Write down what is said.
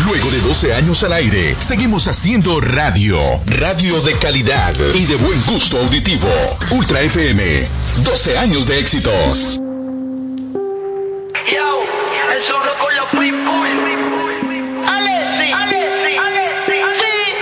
Luego de 12 años al aire, seguimos haciendo radio. Radio de calidad y de buen gusto auditivo. Ultra FM. 12 años de éxitos. Yo, el zorro con los people.